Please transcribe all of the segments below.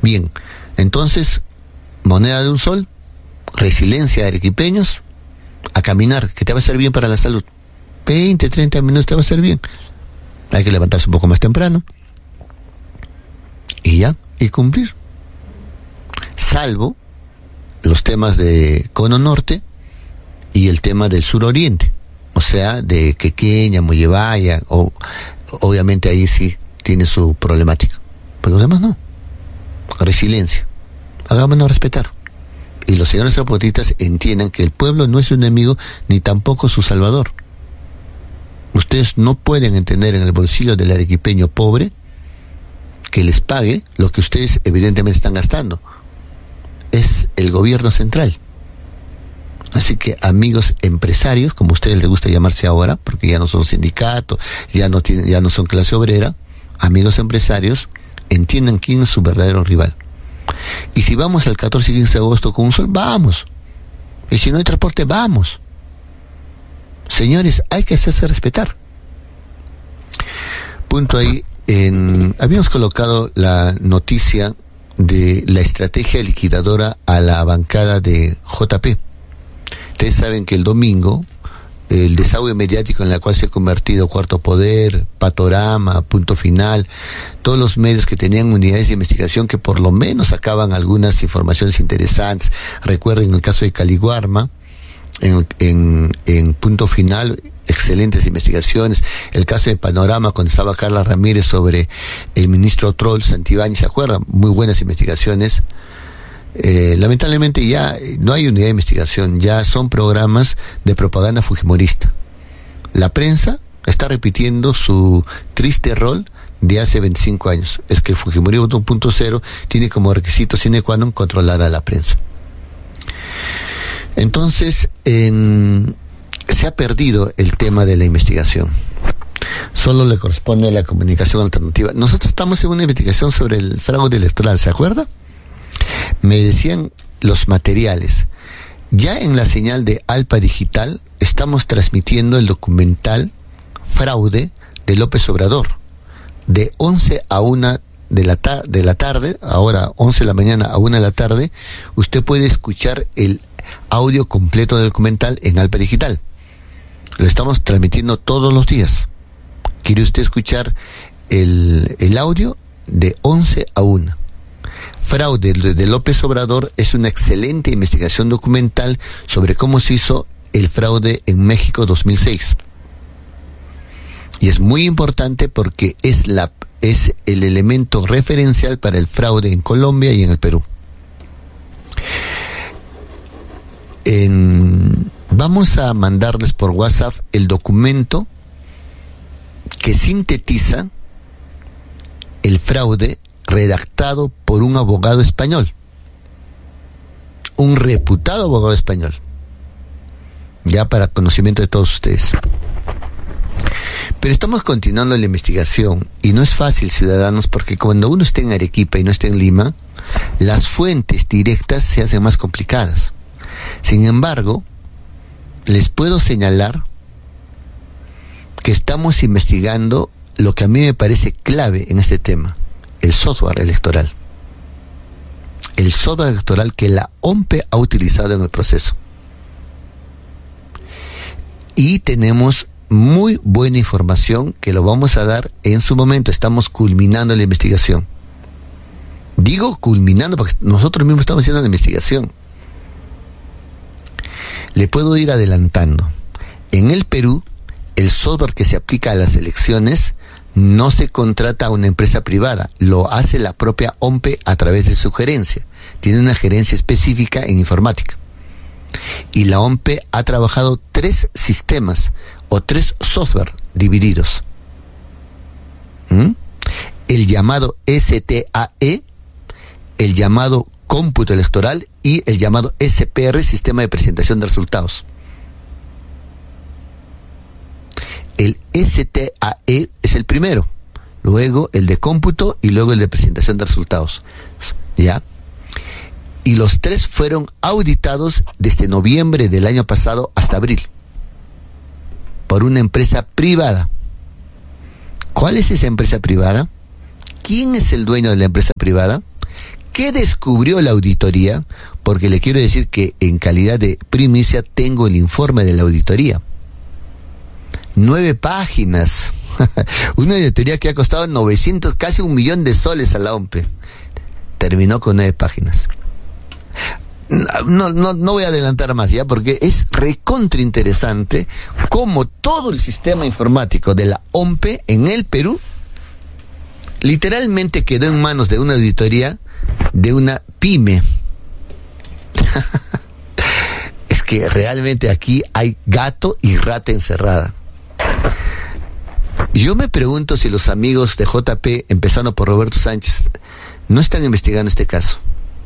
Bien, entonces, moneda de un sol, resiliencia de arequipeños, a caminar, que te va a hacer bien para la salud. 20, 30 minutos te va a hacer bien. Hay que levantarse un poco más temprano. Y ya, y cumplir. Salvo los temas de Cono Norte y el tema del suroriente. O sea, de Quequeña, Mollevaya, obviamente ahí sí tiene su problemática. Pero los demás no. Resiliencia. Hagámonos respetar. Y los señores zapatistas entiendan que el pueblo no es su enemigo ni tampoco su salvador. Ustedes no pueden entender en el bolsillo del arequipeño pobre que les pague lo que ustedes evidentemente están gastando. Es el gobierno central. Así que amigos empresarios, como a ustedes les gusta llamarse ahora, porque ya no son sindicatos, ya no son clase obrera, amigos empresarios, entiendan quién es su verdadero rival. Y si vamos al 14 y 15 de agosto con un sol, vamos. Y si no hay transporte, vamos. Señores, hay que hacerse respetar. Punto ahí. Habíamos colocado la noticia de la estrategia liquidadora a la bancada de JP. Ustedes saben que el domingo el desagüe mediático en la cual se ha convertido Cuarto Poder, Patorama, Punto Final, todos los medios que tenían unidades de investigación que por lo menos sacaban algunas informaciones interesantes. Recuerden el caso de Caliguarma, en Punto Final, excelentes investigaciones. El caso de Panorama, cuando estaba Carla Ramírez sobre el ministro Troll Santibáñez, ¿se acuerdan? Muy buenas investigaciones. Lamentablemente ya no hay unidad de investigación, ya son programas de propaganda fujimorista. La prensa está repitiendo su triste rol de hace 25 años. Es que el Fujimorismo 2.0 tiene como requisito sine qua non controlar a la prensa. Entonces, se ha perdido el tema de la investigación. Solo le corresponde a la comunicación alternativa. Nosotros estamos en una investigación sobre el fraude electoral, ¿se acuerda? Me decían los materiales. Ya en la señal de Alpa Digital estamos transmitiendo el documental Fraude de López Obrador. De 11 a 1 de la tarde, ahora 11 de la mañana a 1 de la tarde, usted puede escuchar el audio completo del documental en Alpa Digital. Lo estamos transmitiendo todos los días. ¿Quiere usted escuchar el audio? De 11 a 1. Fraude de López Obrador es una excelente investigación documental sobre cómo se hizo el fraude en México 2006. Y es muy importante porque es el elemento referencial para el fraude en Colombia y en el Perú. Vamos a mandarles por WhatsApp el documento que sintetiza el fraude redactado por un abogado español, un reputado abogado español, ya para conocimiento de todos ustedes. Pero estamos continuando la investigación y no es fácil, ciudadanos, porque cuando uno está en Arequipa y no está en Lima, las fuentes directas se hacen más complicadas. Sin embargo, les puedo señalar que estamos investigando lo que a mí me parece clave en este tema: el software electoral. El software electoral que la OMPE ha utilizado en el proceso. Y tenemos muy buena información que lo vamos a dar en su momento. Estamos culminando la investigación. Digo culminando porque nosotros mismos estamos haciendo la investigación. Le puedo ir adelantando. En el Perú, el software que se aplica a las elecciones no se contrata a una empresa privada, lo hace la propia OMPE a través de su gerencia. Tiene una gerencia específica en informática. Y la OMPE ha trabajado 3 sistemas o 3 software divididos. El llamado STAE, el llamado cómputo electoral y el llamado SPR, sistema de presentación de resultados. El STAE es el primero, luego el de cómputo y luego el de presentación de resultados. ¿Ya? Y los 3 fueron auditados desde noviembre del año pasado hasta abril por una empresa privada. ¿Cuál es esa empresa privada? ¿Quién es el dueño de la empresa privada? ¿Qué descubrió la auditoría? Porque le quiero decir que en calidad de primicia tengo el informe de la auditoría. 9 páginas. Una auditoría que ha costado 900, casi 1 millón de soles a la OMPE. Terminó con 9 páginas. No voy a adelantar más ya, porque es recontra interesante cómo todo el sistema informático de la OMPE en el Perú literalmente quedó en manos de una auditoría de una pyme. Es que realmente aquí hay gato y rata encerrada. Yo me pregunto si los amigos de JP, empezando por Roberto Sánchez, no están investigando este caso.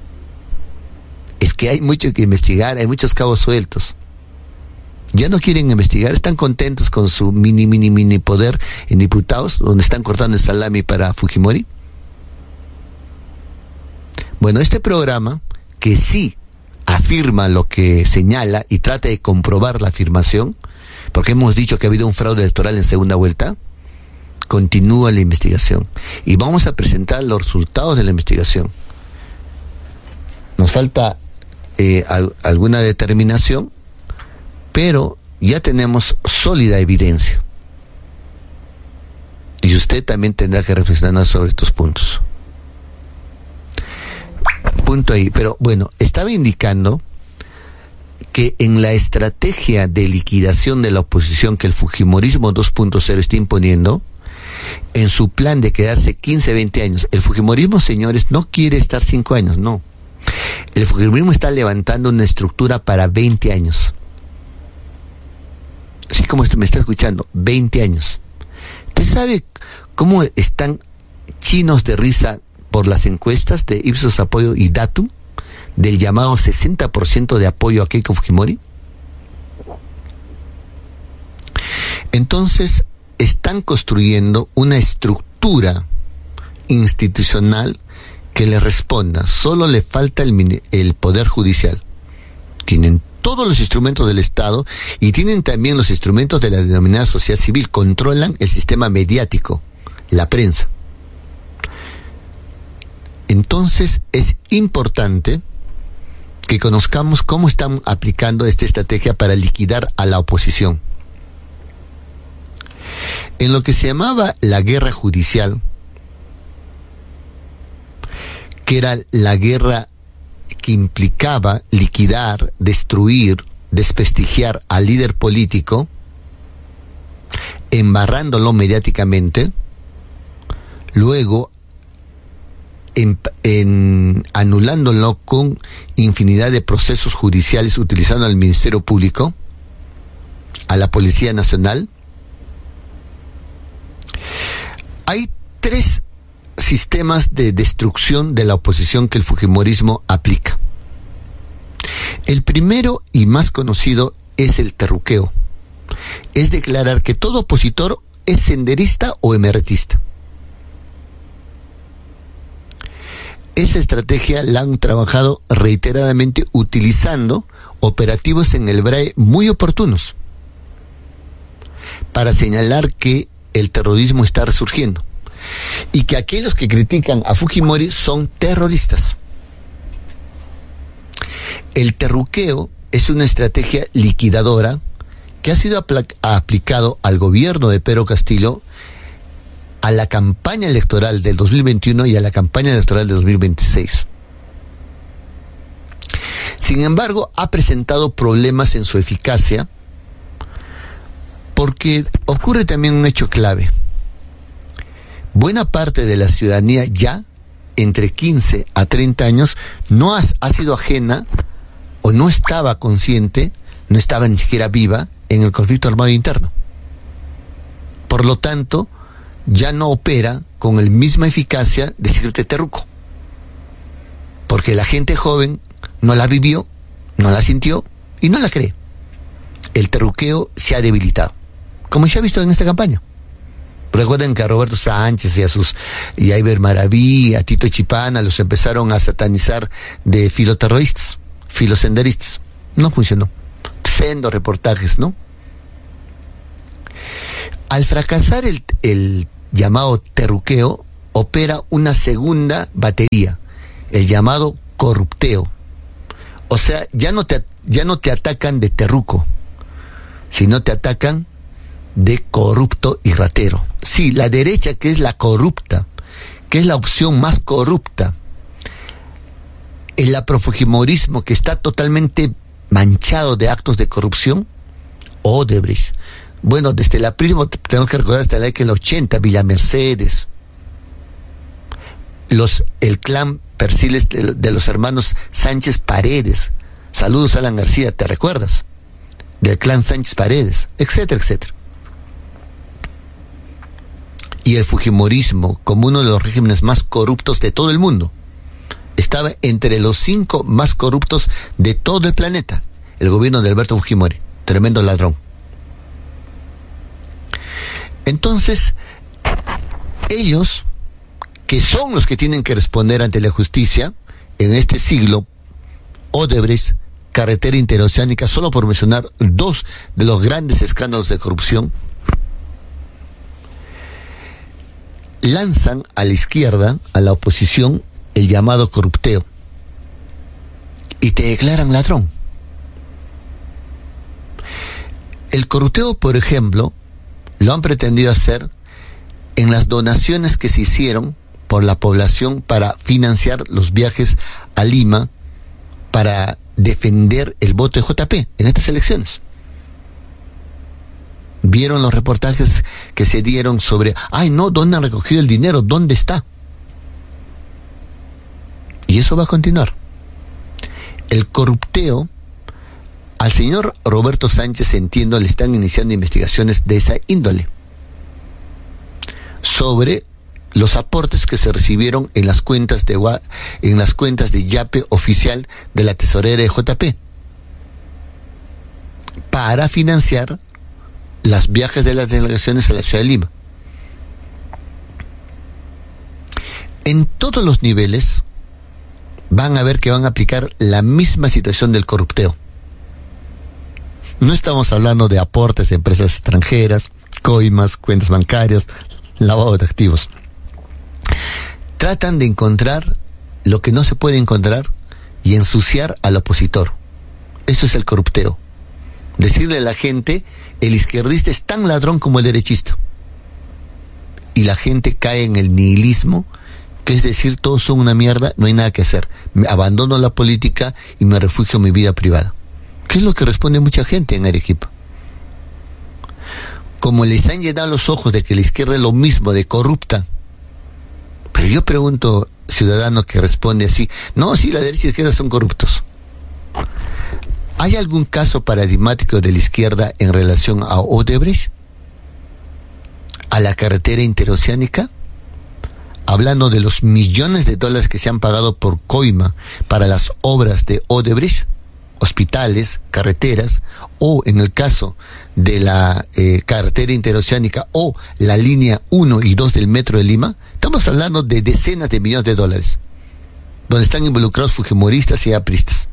Es que hay mucho que investigar, hay muchos cabos sueltos. Ya no quieren investigar, están contentos con su mini poder en diputados, donde están cortando el salami para Fujimori. Bueno, este programa, que sí afirma lo que señala y trata de comprobar la afirmación, porque hemos dicho que ha habido un fraude electoral en segunda vuelta, continúa la investigación. Y vamos a presentar los resultados de la investigación. Nos falta alguna determinación, pero ya tenemos sólida evidencia. Y usted también tendrá que reflexionar sobre estos puntos. Punto ahí. Pero bueno, estaba indicando que en la estrategia de liquidación de la oposición que el Fujimorismo 2.0 está imponiendo, en su plan de quedarse 15, 20 años, el Fujimorismo, señores, no quiere estar 5 años, no. El Fujimorismo está levantando una estructura para 20 años. Así como me está escuchando, 20 años. ¿Usted sabe cómo están chinos de risa por las encuestas de Ipsos Apoyo y Datum del llamado 60% de apoyo a Keiko Fujimori? Entonces, están construyendo una estructura institucional que le responda. Solo le falta el Poder Judicial. Tienen todos los instrumentos del Estado y tienen también los instrumentos de la denominada sociedad civil. Controlan el sistema mediático, la prensa. Entonces es importante que conozcamos cómo están aplicando esta estrategia para liquidar a la oposición. En lo que se llamaba la guerra judicial, que era la guerra que implicaba liquidar, destruir, desprestigiar al líder político, embarrándolo mediáticamente, luego anulándolo con infinidad de procesos judiciales, utilizando al Ministerio Público, a la Policía Nacional. Hay 3 sistemas de destrucción de la oposición que el Fujimorismo aplica. El primero y más conocido es el terruqueo. Es declarar que todo opositor es senderista o emeretista. Esa estrategia la han trabajado reiteradamente utilizando operativos en el BRAE muy oportunos para señalar que el terrorismo está resurgiendo y que aquellos que critican a Fujimori son terroristas. El terruqueo es una estrategia liquidadora que ha sido aplicado al gobierno de Pedro Castillo, a la campaña electoral del 2021 y a la campaña electoral del 2026. Sin embargo, ha presentado problemas en su eficacia porque ocurre también un hecho clave. Buena parte de la ciudadanía ya, entre 15 a 30 años, no ha sido ajena o no estaba consciente, no estaba ni siquiera viva en el conflicto armado interno. Por lo tanto, ya no opera con la misma eficacia decirte terruco. Porque la gente joven no la vivió, no la sintió y no la cree. El terruqueo se ha debilitado, como se ha visto en esta campaña. Recuerden que a Roberto Sánchez y a Iber Maraví, a Tito Chipana, los empezaron a satanizar de filoterroristas, filosenderistas. No funcionó. Sendo reportajes, ¿no? Al fracasar el llamado terruqueo, opera una segunda batería, el llamado corrupteo. O sea, ya no te atacan de terruco, sino te atacan de corrupto y ratero. Sí, la derecha, que es la corrupta, que es la opción más corrupta, el aprofujimorismo, que está totalmente manchado de actos de corrupción, Odebrecht. Bueno, desde el aprismo tenemos que recordar hasta la década del 80, Villa Mercedes, el clan Persiles de los hermanos Sánchez Paredes. Saludos, Alan García, ¿te recuerdas? Del clan Sánchez Paredes, etcétera, etcétera. Y el fujimorismo, como uno de los regímenes más corruptos de todo el mundo, estaba entre los 5 más corruptos de todo el planeta. El gobierno de Alberto Fujimori, tremendo ladrón. Entonces, ellos, que son los que tienen que responder ante la justicia en este siglo, Odebrecht, Carretera Interoceánica, solo por mencionar 2 de los grandes escándalos de corrupción, lanzan a la izquierda, a la oposición, el llamado corrupteo y te declaran ladrón. El corrupteo, por ejemplo, lo han pretendido hacer en las donaciones que se hicieron por la población para financiar los viajes a Lima para defender el voto de JP en estas elecciones. Vieron los reportajes que se dieron sobre, ¿dónde han recogido el dinero? ¿Dónde está? Y eso va a continuar. El corrupteo, al señor Roberto Sánchez, entiendo, le están iniciando investigaciones de esa índole sobre los aportes que se recibieron en las cuentas de Yape oficial de la tesorera de JP para financiar los viajes de las delegaciones a la ciudad de Lima. En todos los niveles van a ver que van a aplicar la misma situación del corrupteo. No estamos hablando de aportes de empresas extranjeras, coimas, cuentas bancarias, lavado de activos. Tratan de encontrar lo que no se puede encontrar y ensuciar al opositor. Eso es el corrupteo. Decirle a la gente, el izquierdista es tan ladrón como el derechista. Y la gente cae en el nihilismo, que es decir, todos son una mierda, no hay nada que hacer. Me abandono la política y me refugio en mi vida privada. ¿Qué es lo que responde mucha gente en Arequipa? Como les han llenado los ojos de que la izquierda es lo mismo, de corrupta. Pero yo pregunto, ciudadano que responde así, no, sí, la derecha y la izquierda son corruptos. ¿Hay algún caso paradigmático de la izquierda en relación a Odebrecht? ¿A la carretera interoceánica? Hablando de los millones de dólares que se han pagado por coima para las obras de Odebrecht, hospitales, carreteras, o en el caso de la carretera interoceánica o la línea 1 y 2 del metro de Lima, estamos hablando de decenas de millones de dólares, donde están involucrados fujimoristas y apristas.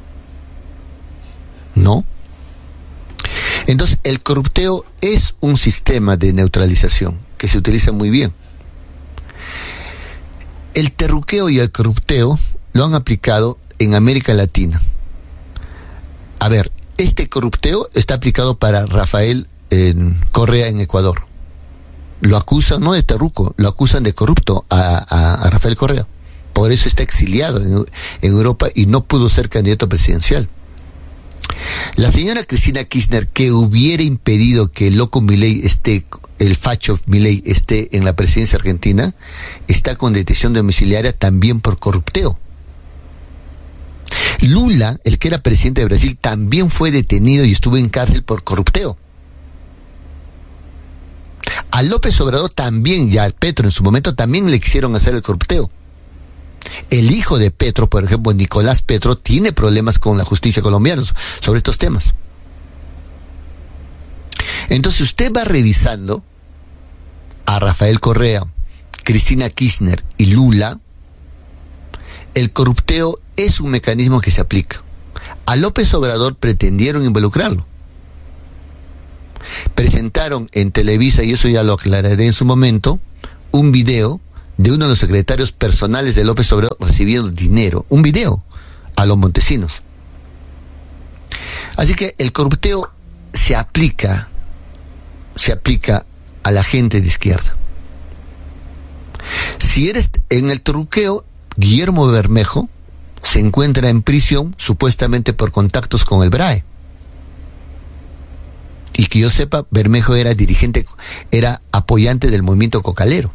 ¿No? Entonces, el corrupteo es un sistema de neutralización que se utiliza muy bien. El terruqueo y el corrupteo lo han aplicado en América Latina. A ver, este corrupteo está aplicado para Rafael Correa en Ecuador. Lo acusan no de terruco, lo acusan de corrupto a Rafael Correa. Por eso está exiliado en Europa y no pudo ser candidato presidencial. La señora Cristina Kirchner, que hubiera impedido que el loco Milei el facho Milei esté en la presidencia argentina, está con detención domiciliaria también por corrupteo. Lula, el que era presidente de Brasil, también fue detenido y estuvo en cárcel por corrupteo. A López Obrador también, ya a Petro en su momento, también le quisieron hacer el corrupteo. El hijo de Petro, por ejemplo, Nicolás Petro, tiene problemas con la justicia colombiana sobre estos temas. Entonces usted va revisando a Rafael Correa, Cristina Kirchner y Lula. El corrupteo es un mecanismo que se aplica. A López Obrador pretendieron involucrarlo. Presentaron en Televisa, y eso ya lo aclararé en su momento, un video de uno de los secretarios personales de López Obrador recibiendo dinero, un video a los montesinos. Así que el corrupteo se aplica a la gente de izquierda. Si eres en el truqueo, Guillermo Bermejo se encuentra en prisión supuestamente por contactos con el BRAE. Y que yo sepa, Bermejo era dirigente, era apoyante del movimiento cocalero.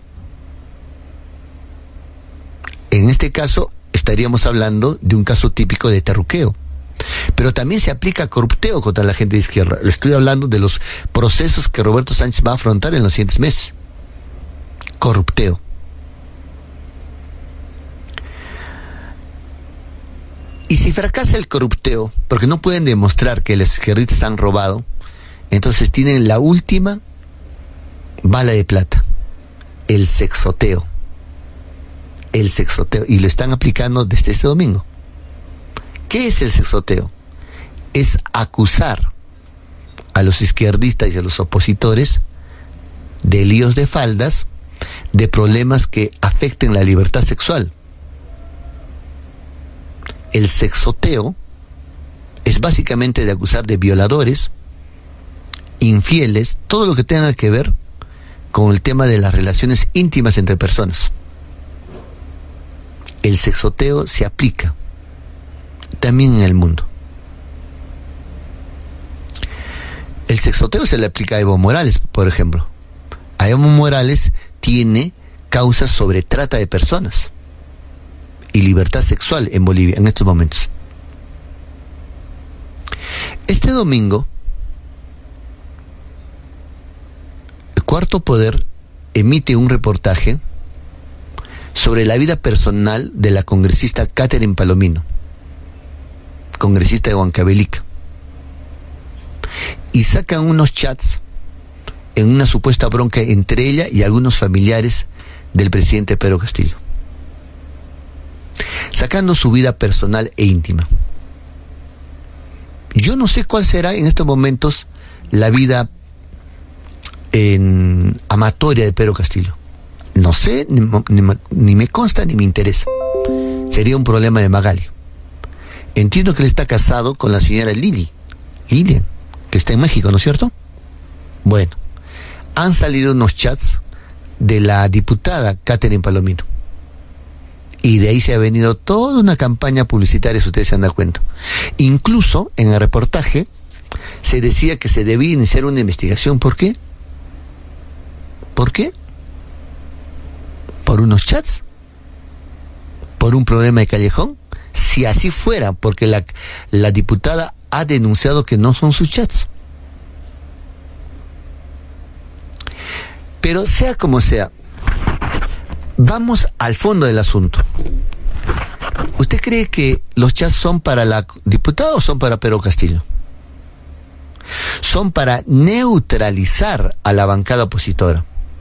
En este caso estaríamos hablando de un caso típico de terruqueo. Pero también se aplica corrupteo contra la gente de izquierda. Le estoy hablando de los procesos que Roberto Sánchez va a afrontar en los siguientes meses. Corrupteo. Y si fracasa el corrupteo, porque no pueden demostrar que los izquierdistas han robado, entonces tienen la última bala de plata, el sexoteo. El sexoteo, y lo están aplicando desde este domingo. ¿Qué es el sexoteo? Es acusar a los izquierdistas y a los opositores de líos de faldas, de problemas que afecten la libertad sexual. El sexoteo es básicamente de acusar de violadores, infieles, todo lo que tenga que ver con el tema de las relaciones íntimas entre personas. El sexoteo se aplica también en el mundo. El sexoteo se le aplica a Evo Morales, por ejemplo. A Evo Morales tiene causas sobre trata de personas y libertad sexual en Bolivia en estos momentos. Este domingo, el Cuarto Poder emite un reportaje sobre la vida personal de la congresista Catherine Palomino, congresista de Huancavelica, y sacan unos chats en una supuesta bronca entre ella y algunos familiares del presidente Pedro Castillo, sacando su vida personal e íntima. Yo no sé cuál será en estos momentos la vida amatoria de Pedro Castillo. No sé, ni me consta ni me interesa. Sería un problema de Magali. Entiendo que él está casado con la señora Lilian, que está en México, ¿no es cierto? Bueno, han salido unos chats de la diputada Catherine Palomino. Y de ahí se ha venido toda una campaña publicitaria, si ustedes se han dado cuenta. Incluso en el reportaje se decía que se debía iniciar una investigación. ¿Por qué? ¿Por qué? ¿Por unos chats? ¿Por un problema de callejón? Si así fuera, porque la diputada ha denunciado que no son sus chats. Pero sea como sea, vamos al fondo del asunto. ¿Usted cree que los chats son para la diputada o son para Pedro Castillo? Son para neutralizar a la bancada opositora.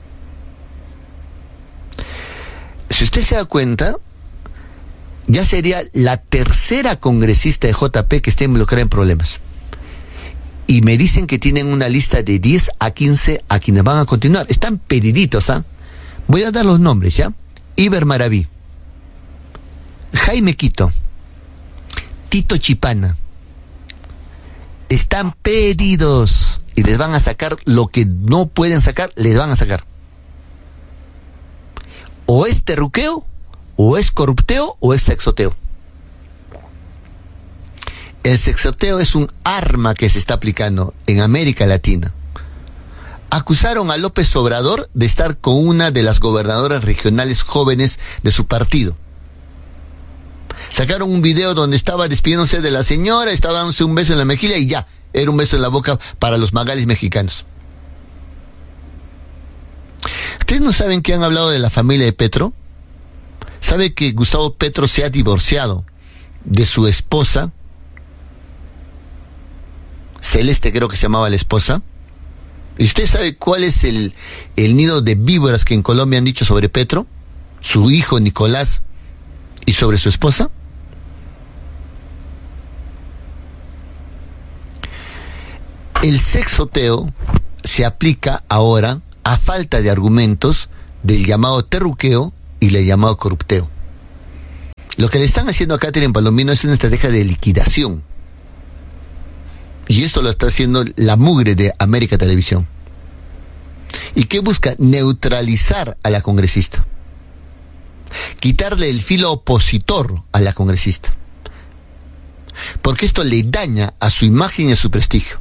Si usted se da cuenta, ya sería la tercera congresista de JP que está involucrada en problemas. Y me dicen que tienen una lista de 10 a 15 a quienes van a continuar. Están pediditos, ¿ah? Voy a dar los nombres, ¿ya? Iber Maraví, Jaime Quito, Tito Chipana. Están pedidos y les van a sacar lo que no pueden sacar, les van a sacar. O es terruqueo, o es corrupteo, o es sexoteo. El sexoteo es un arma que se está aplicando en América Latina. Acusaron a López Obrador de estar con una de las gobernadoras regionales jóvenes de su partido. Sacaron un video donde estaba despidiéndose de la señora, estaba dándose un beso en la mejilla y ya, era un beso en la boca para los Magalis mexicanos. ¿Ustedes no saben que han hablado de la familia de Petro? ¿Sabe que Gustavo Petro se ha divorciado de su esposa? Celeste creo que se llamaba la esposa. ¿Y usted sabe cuál es el nido de víboras que en Colombia han dicho sobre Petro, su hijo Nicolás, y sobre su esposa? El sexoteo se aplica ahora a falta de argumentos del llamado terruqueo y le llamado corrupteo. Lo que le están haciendo a Katherine Palomino es una estrategia de liquidación. Y esto lo está haciendo la mugre de América Televisión. ¿Y qué busca? Neutralizar a la congresista. Quitarle el filo opositor a la congresista. Porque esto le daña a su imagen y a su prestigio.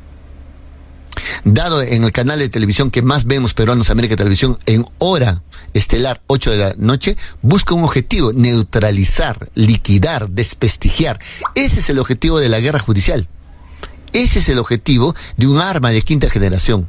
Dado en el canal de televisión que más vemos peruanos, América Televisión, en hora estelar 8 de la noche, busca un objetivo: neutralizar, liquidar, desprestigiar. Ese es el objetivo de la guerra judicial. Ese es el objetivo de un arma de quinta generación.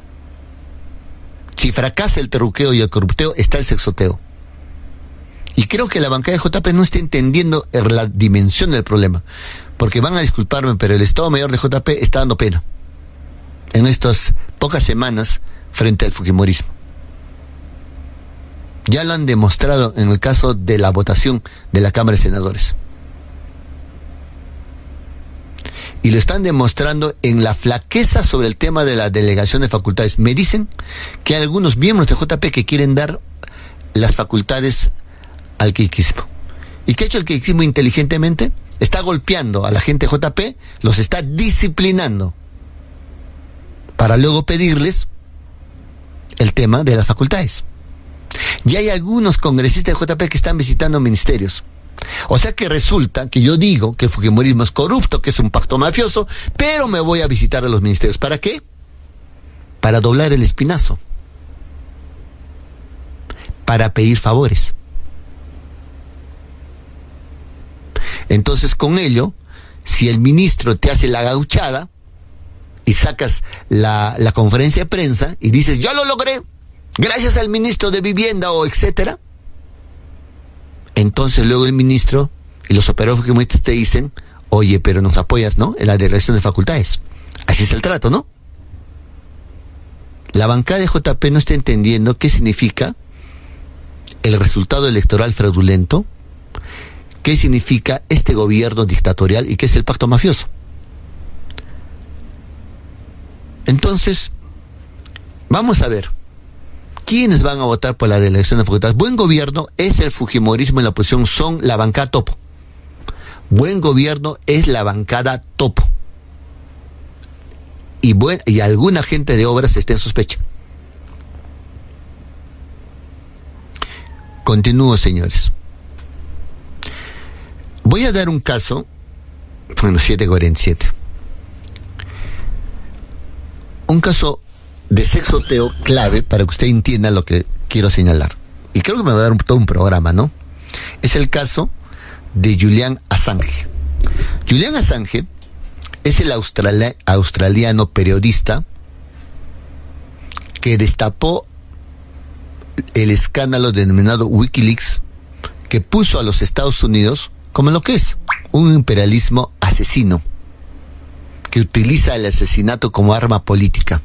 Si fracasa el terruqueo y el corrupteo, está el sexoteo. Y creo que la bancada de JP no está entendiendo la dimensión del problema. Porque van a disculparme, pero el Estado Mayor de JP está dando pena en estas pocas semanas frente al fujimorismo. Ya lo han demostrado en el caso de la votación de la Cámara de Senadores. Y lo están demostrando en la flaqueza sobre el tema de la delegación de facultades. Me dicen que hay algunos miembros de JP que quieren dar las facultades al queiquismo. ¿Y qué ha hecho el queiquismo inteligentemente? Está golpeando a la gente de JP, los está disciplinando, para luego pedirles el tema de las facultades. Y hay algunos congresistas de JP que están visitando ministerios. O sea que resulta que yo digo que el fujimorismo es corrupto, que es un pacto mafioso, pero me voy a visitar a los ministerios. ¿Para qué? Para doblar el espinazo. Para pedir favores. Entonces, con ello, si el ministro te hace la gauchada y sacas la conferencia de prensa y dices, yo lo logré, gracias al ministro de Vivienda o etcétera, entonces luego el ministro y los operadores fujimoristas te dicen, oye, pero nos apoyas, ¿no?, en la delegación de facultades. Así es el trato, ¿no? La bancada de JP no está entendiendo qué significa el resultado electoral fraudulento, qué significa este gobierno dictatorial y qué es el pacto mafioso. Entonces, vamos a ver, ¿quiénes van a votar por la delegación de facultades? Buen gobierno es el fujimorismo y la oposición, son la bancada topo. Buen gobierno es la bancada topo. Y alguna gente de obras está en sospecha. Continúo, señores. Voy a dar un caso, 747. Un caso de sexoteo clave para que usted entienda lo que quiero señalar. Y creo que me va a dar todo un programa, ¿no? Es el caso de Julian Assange. Julian Assange es el australiano periodista que destapó el escándalo denominado Wikileaks, que puso a los Estados Unidos como lo que es, un imperialismo asesino, que utiliza el asesinato como arma política.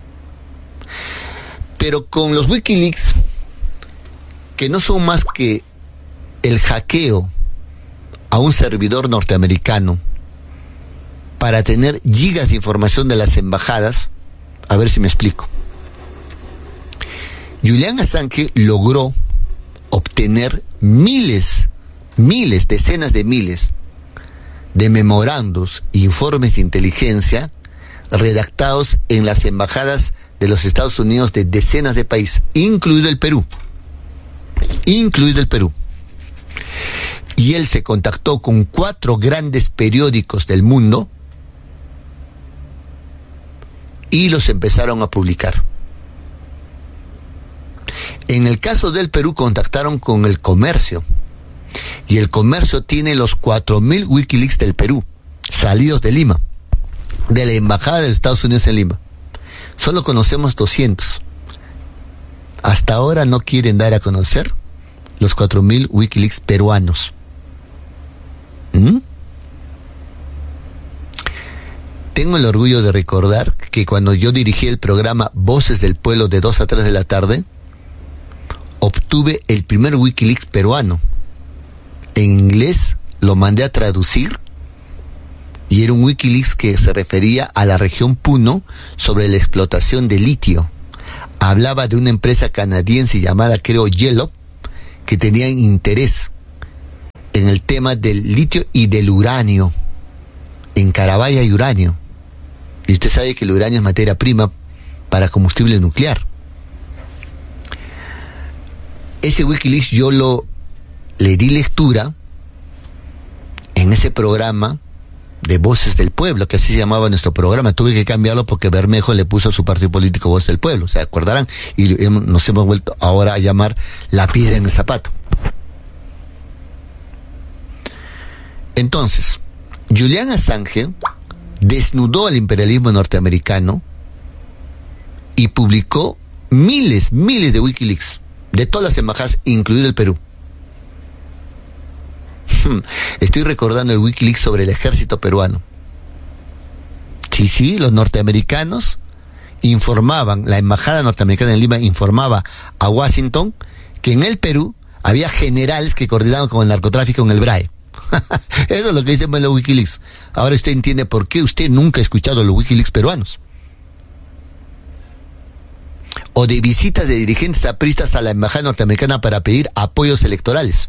Pero con los Wikileaks, que no son más que el hackeo a un servidor norteamericano para tener gigas de información de las embajadas, a ver si me explico. Julian Assange logró obtener miles, decenas de miles de memorandos e informes de inteligencia redactados en las embajadas de los Estados Unidos de decenas de países, incluido el Perú. Y él se contactó con 4 grandes periódicos del mundo y los empezaron a publicar. En el caso del Perú contactaron con el Comercio, y el Comercio tiene los 4.000 Wikileaks del Perú, salidos de Lima, de la Embajada de los Estados Unidos en Lima. Solo conocemos 200. Hasta ahora no quieren dar a conocer los 4.000 Wikileaks peruanos. Tengo el orgullo de recordar que cuando yo dirigí el programa Voces del Pueblo de 2 a 3 de la tarde, obtuve el primer Wikileaks peruano. En inglés lo mandé a traducir y era un Wikileaks que se refería a la región Puno sobre la explotación de litio. Hablaba de una empresa canadiense llamada, creo, Yellow, que tenían interés en el tema del litio y del uranio. En Carabaya hay uranio. Y usted sabe que el uranio es materia prima para combustible nuclear. Ese Wikileaks le di lectura en ese programa de Voces del Pueblo, que así se llamaba nuestro programa. Tuve que cambiarlo porque Bermejo le puso a su partido político Voz del Pueblo, ¿se acordarán? Y nos hemos vuelto ahora a llamar La Piedra en el Zapato. Entonces, Julian Assange desnudó al imperialismo norteamericano y publicó miles de Wikileaks, de todas las embajadas, incluido el Perú. Estoy recordando el Wikileaks sobre el ejército peruano. Sí, los norteamericanos informaban, la embajada norteamericana en Lima informaba a Washington que en el Perú había generales que coordinaban con el narcotráfico en el BRAE. Eso es lo que dicen en los Wikileaks. Ahora usted entiende por qué usted nunca ha escuchado los Wikileaks peruanos. O de visitas de dirigentes apristas a la embajada norteamericana para pedir apoyos electorales.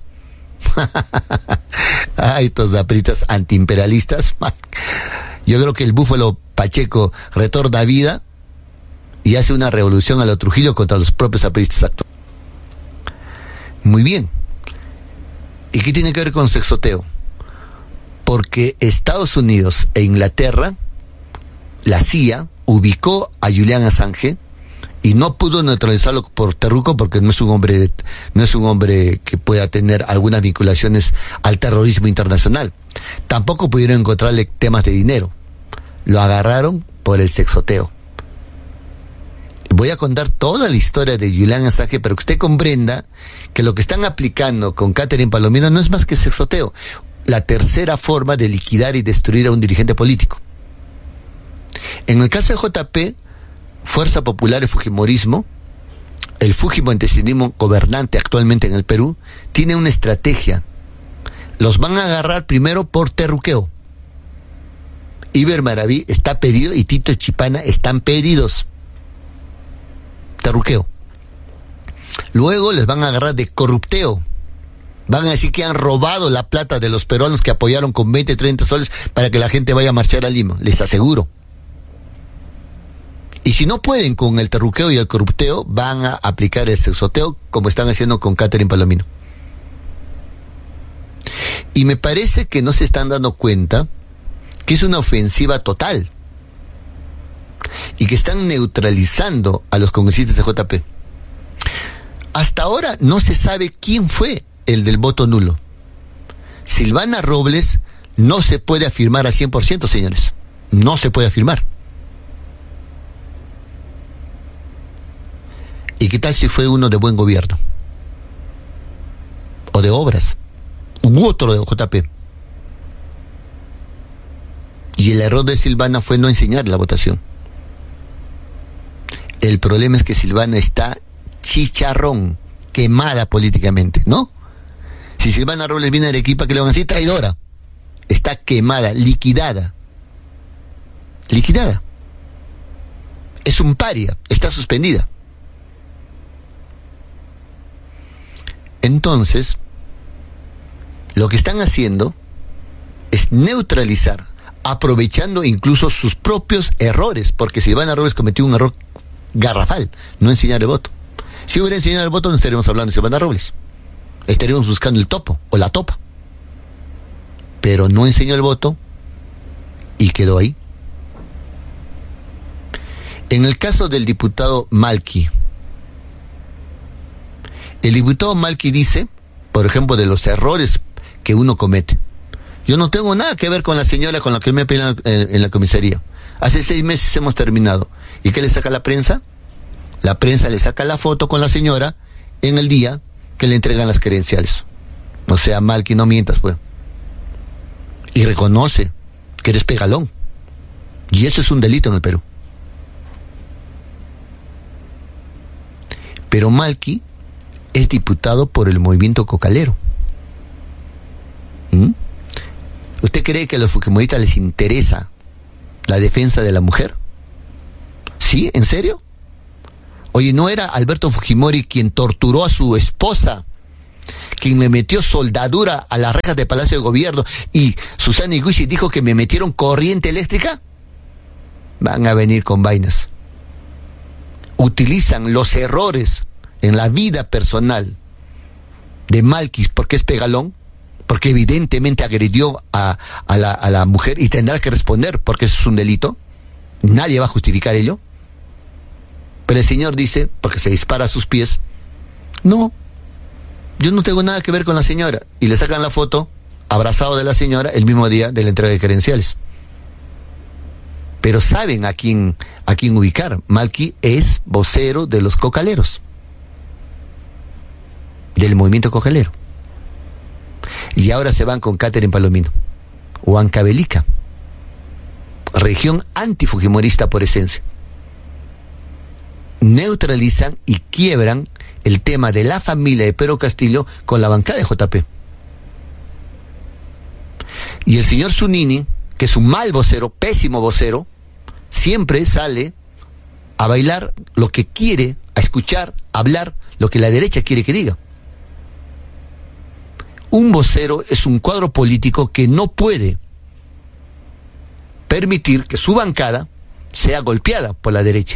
Ay, estos apristas antiimperialistas. Yo creo que el búfalo Pacheco retorna a vida y hace una revolución a lo Trujillo contra los propios apristas actuales. Muy bien. ¿Y qué tiene que ver con sexoteo? Porque Estados Unidos e Inglaterra, la CIA, ubicó a Julian Assange y no pudo neutralizarlo por terruco porque no es un hombre que pueda tener algunas vinculaciones al terrorismo internacional. Tampoco pudieron encontrarle temas de dinero. Lo agarraron por el sexoteo. Voy a contar toda la historia de Julian Assange, pero que usted comprenda que lo que están aplicando con Catherine Palomino no es más que sexoteo, la tercera forma de liquidar y destruir a un dirigente político. En el caso de JP, Fuerza Popular y Fujimorismo, el fujimontesinismo gobernante actualmente en el Perú, tiene una estrategia. Los van a agarrar primero por terruqueo. Iber Maraví está pedido y Tito Chipana están pedidos. Terruqueo. Luego les van a agarrar de corrupteo. Van a decir que han robado la plata de los peruanos que apoyaron con 20, 30 soles para que la gente vaya a marchar a Lima. Les aseguro. Y si no pueden con el terruqueo y el corrupteo, van a aplicar el sexoteo como están haciendo con Catherine Palomino. Y me parece que no se están dando cuenta que es una ofensiva total y que están neutralizando a los congresistas de JP. Hasta ahora no se sabe quién fue el del voto nulo. Silvana Robles no se puede afirmar a 100%, señores. No se puede afirmar. ¿Y qué tal si fue uno de buen gobierno? O de obras. U otro de JP. Y el error de Silvana fue no enseñar la votación. El problema es que Silvana está chicharrón, quemada políticamente, ¿no? Si Silvana Robles viene de Arequipa, ¿qué le van a decir? Traidora. Está quemada, liquidada. Liquidada. Es un paria, está suspendida. Entonces, lo que están haciendo es neutralizar, aprovechando incluso sus propios errores, porque Silvana Robles cometió un error garrafal, no enseñar el voto. Si hubiera enseñado el voto, no estaríamos hablando de Silvana Robles. Estaríamos buscando el topo o la topa. Pero no enseñó el voto y quedó ahí. En el caso del diputado Malki, el diputado Malki dice, por ejemplo, de los errores que uno comete. Yo no tengo nada que ver con la señora con la que me pelean en la comisaría. Hace 6 meses hemos terminado. ¿Y qué le saca la prensa? La prensa le saca la foto con la señora en el día que le entregan las credenciales. O sea, Malki, no mientas, pues. Y reconoce que eres pegalón. Y eso es un delito en el Perú. Pero Malki es diputado por el movimiento cocalero. ¿Usted cree que a los fujimoristas les interesa la defensa de la mujer? ¿Sí? ¿En serio? Oye, ¿no era Alberto Fujimori quien torturó a su esposa quien me metió soldadura a las rejas del Palacio de Gobierno, y Susana Iguchi dijo que me metieron corriente eléctrica, van a venir con vainas. Utilizan los errores en la vida personal de Malquis porque es pegalón, porque evidentemente agredió a la mujer y tendrá que responder porque eso es un delito. Nadie va a justificar ello. Pero el señor dice, porque se dispara a sus pies, no, yo no tengo nada que ver con la señora. Y le sacan la foto abrazado de la señora el mismo día de la entrega de credenciales. Pero saben a quién ubicar. Malqui es vocero de los cocaleros, del movimiento cocalero. Y ahora se van con Catherine Palomino, Huancavelica, región antifujimorista por esencia. Neutralizan y quiebran el tema de la familia de Pedro Castillo con la bancada de JP. Y el señor Zunini, que es un mal vocero, pésimo vocero, siempre sale a bailar lo que quiere, a escuchar, a hablar lo que la derecha quiere que diga. Un vocero es un cuadro político que no puede permitir que su bancada sea golpeada por la derecha.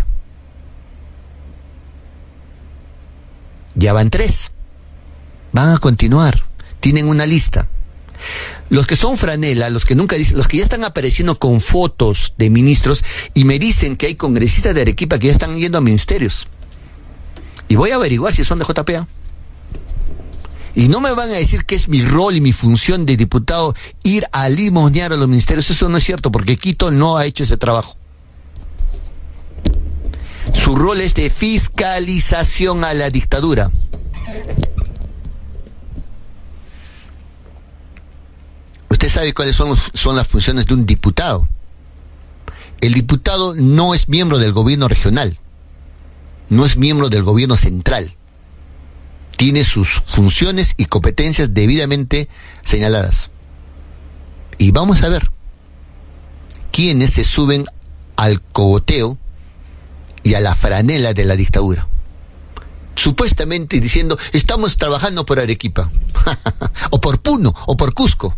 Ya van 3. Van a continuar. Tienen una lista. Los que son franela, los que nunca dicen, los que ya están apareciendo con fotos de ministros y me dicen que hay congresistas de Arequipa que ya están yendo a ministerios. Y voy a averiguar si son de JPA. Y no me van a decir que es mi rol y mi función de diputado ir a limosnear a los ministerios. Eso no es cierto, porque Quito no ha hecho ese trabajo. Su rol es de fiscalización a la dictadura. Usted sabe cuáles son las funciones de un diputado. El diputado no es miembro del gobierno regional, no es miembro del gobierno central. Tiene sus funciones y competencias debidamente señaladas. Y vamos a ver quiénes se suben al cogoteo y a la franela de la dictadura, supuestamente diciendo estamos trabajando por Arequipa o por Puno o por Cusco.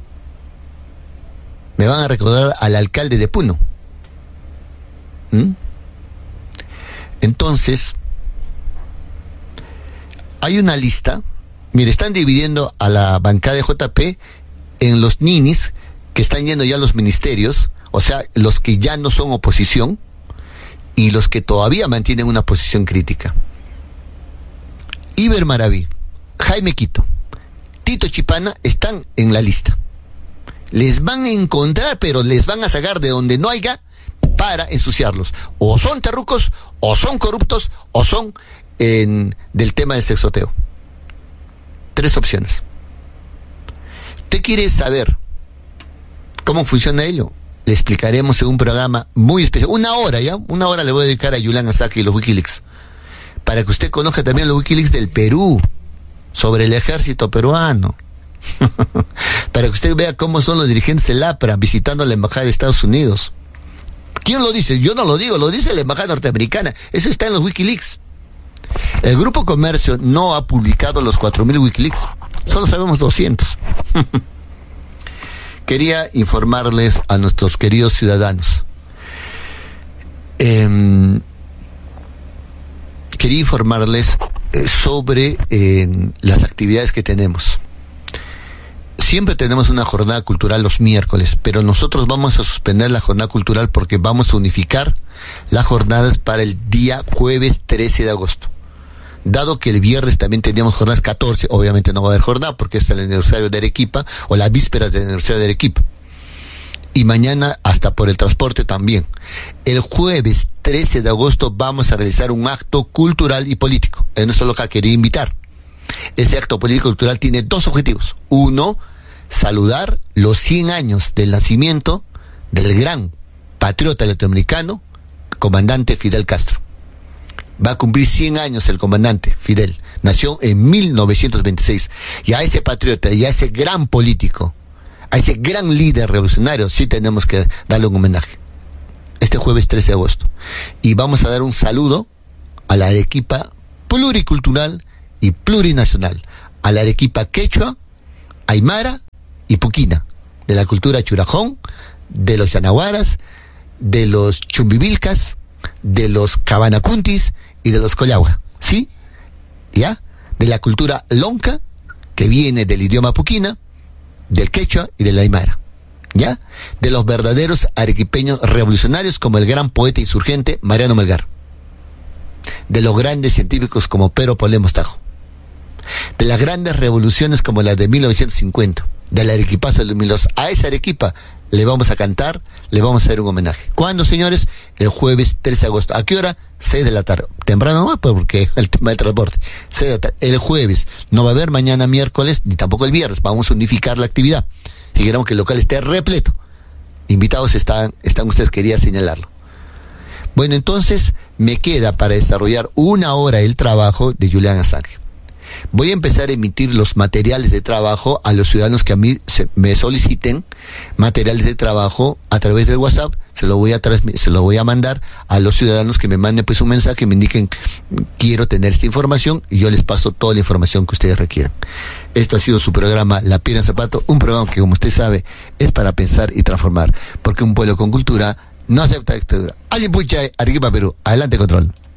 Me van a recordar al alcalde de Puno. Entonces hay una lista. Mire, están dividiendo a la bancada de JP en los ninis que están yendo ya a los ministerios, o sea, los que ya no son oposición y los que todavía mantienen una posición crítica. Iber Maraví, Jaime Quito, Tito Chipana están en la lista. Les van a encontrar, pero les van a sacar de donde no haya para ensuciarlos. O son terrucos, o son corruptos, o son del tema del sexoteo. 3 opciones. ¿Usted quiere saber cómo funciona ello? Le explicaremos en un programa muy especial. 1 hora, ¿ya? 1 hora le voy a dedicar a Yulan Asaki y los Wikileaks, para que usted conozca también los Wikileaks del Perú, sobre el ejército peruano. Para que usted vea cómo son los dirigentes del APRA visitando la embajada de Estados Unidos. ¿Quién lo dice? Yo no lo digo, lo dice la embajada norteamericana. Eso está en los Wikileaks. El Grupo Comercio no ha publicado los 4.000 Wikileaks, solo sabemos 200. Quería informarles a nuestros queridos ciudadanos. Quería informarles sobre las actividades que tenemos. Siempre tenemos una jornada cultural los miércoles, pero nosotros vamos a suspender la jornada cultural porque vamos a unificar las jornadas para el día jueves 13 de agosto. Dado que el viernes también teníamos jornadas 14, obviamente no va a haber jornada porque es el aniversario de Arequipa o la víspera del aniversario de Arequipa. Y mañana hasta por el transporte también. El jueves 13 de agosto vamos a realizar un acto cultural y político. En nuestro local quería invitar. Ese acto político y cultural tiene 2 objetivos. 1, saludar los 100 años del nacimiento del gran patriota latinoamericano, comandante Fidel Castro. Va a cumplir 100 años el comandante Fidel. Nació en 1926. Y a ese patriota y a ese gran político, a ese gran líder revolucionario, sí tenemos que darle un homenaje. Este jueves 13 de agosto. Y vamos a dar un saludo a la Arequipa pluricultural y plurinacional. a la arequipa quechua, aymara y puquina, de la cultura churajón, de los yanaguaras, de los chumbivilcas, de los cabanacuntis y de los collagua, ¿sí? ¿Ya? De la cultura lonca, que viene del idioma puquina, del quechua y del aymara, ¿ya? De los verdaderos arequipeños revolucionarios como el gran poeta insurgente Mariano Melgar, de los grandes científicos como Pero Polemos Tajo, de las grandes revoluciones como la de 1950, de la arequipazo de 2002. A esa arequipa le vamos a cantar, le vamos a hacer un homenaje. ¿Cuándo, señores? El jueves 13 de agosto. ¿A qué hora? 6 de la tarde. Temprano no, porque el tema del transporte. 6 de la tarde. El jueves. No va a haber mañana miércoles, ni tampoco el viernes. Vamos a unificar la actividad. Si queremos que el local esté repleto. Invitados están ustedes, quería señalarlo. Bueno, entonces me queda para desarrollar 1 hora el trabajo de Julián Assange. Voy a empezar a emitir los materiales de trabajo a los ciudadanos que a mí me soliciten materiales de trabajo a través del WhatsApp. Se lo voy a mandar a los ciudadanos que me manden pues un mensaje, me indiquen quiero tener esta información y yo les paso toda la información que ustedes requieran. Esto ha sido su programa La Piedra en Zapato, un programa que, como usted sabe, es para pensar y transformar, porque un pueblo con cultura no acepta dictadura. Alguien pucha, Arequipa, Perú. Adelante, control.